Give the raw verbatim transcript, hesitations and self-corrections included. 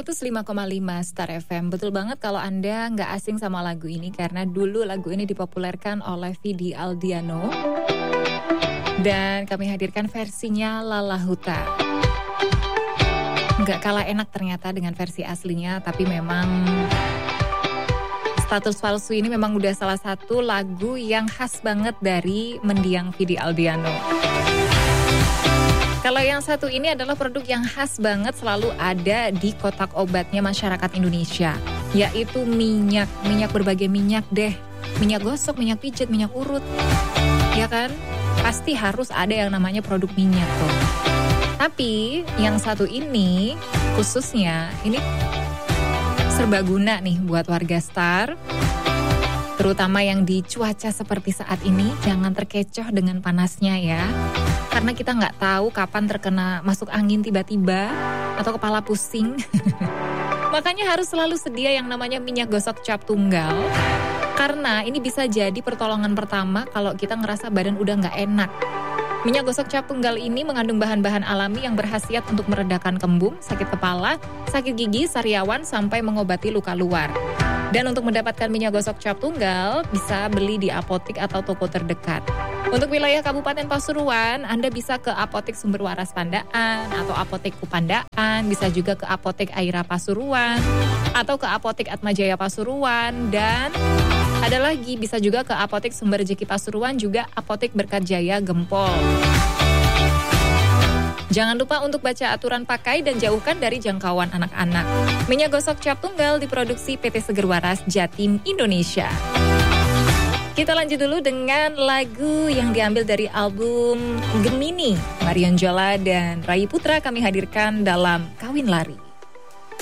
seratus lima koma lima Star F M. Betul banget kalau Anda nggak asing sama lagu ini, karena dulu lagu ini dipopulerkan oleh Vidi Aldiano. Dan kami hadirkan versinya Lala Huta. Nggak kalah enak ternyata dengan versi aslinya, tapi memang Status Palsu ini memang udah salah satu lagu yang khas banget dari mendiang Vidi Aldiano. Kalau yang satu ini adalah produk yang khas banget, selalu ada di kotak obatnya masyarakat Indonesia, yaitu minyak, minyak berbagai minyak deh. Minyak gosok, minyak pijet, minyak urut. Ya kan? Pasti harus ada yang namanya produk minyak tuh. Tapi yang satu ini khususnya ini serbaguna nih buat warga Star. Terutama yang di cuaca seperti saat ini, jangan terkecoh dengan panasnya ya. Karena kita nggak tahu kapan terkena masuk angin tiba-tiba atau kepala pusing. Makanya harus selalu sedia yang namanya minyak gosok cap tunggal. Karena ini bisa jadi pertolongan pertama kalau kita ngerasa badan udah nggak enak. Minyak gosok cap tunggal ini mengandung bahan-bahan alami yang berkhasiat untuk meredakan kembung, sakit kepala, sakit gigi, sariawan, sampai mengobati luka luar. Dan untuk mendapatkan minyak gosok cap tunggal, bisa beli di apotik atau toko terdekat. Untuk wilayah Kabupaten Pasuruan, Anda bisa ke Apotik Sumber Waras Pandaan atau Apotik Kupandaan, bisa juga ke Apotik Aira Pasuruan atau ke Apotik Atmajaya Pasuruan, dan ada lagi bisa juga ke Apotik Sumber Rejeki Pasuruan, juga Apotik Berkat Jaya Gempol. Jangan lupa untuk baca aturan pakai dan jauhkan dari jangkauan anak-anak. Minyak gosok cap tunggal diproduksi P T Seger Waras Jatim Indonesia. Kita lanjut dulu dengan lagu yang diambil dari album Gemini. Marion Jola dan Rai Putra kami hadirkan dalam Kawin Lari.